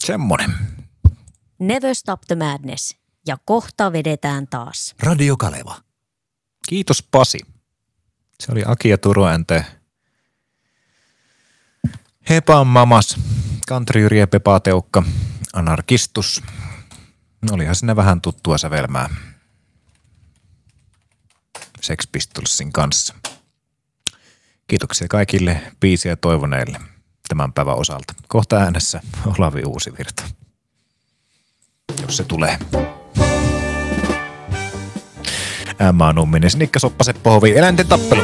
Semmonen. Never Stop the Madness. Ja kohta vedetään taas. Radio Kaleva. Kiitos Pasi. Se oli Aki ja Turuente. Hepan mamas. Country Jyri ja Pepa Teukka. Anarkistus. Olihan sinne vähän tuttua sävelmää. Sex Pistolsin kanssa. Kiitoksia kaikille biisiä toivoneille tämän päivän osalta. Kohta äänessä Olavi Uusivirta. Jos se tulee. Emma Numminen, Snikka Soppa, Seppo Hovi, Eläinten tappelu.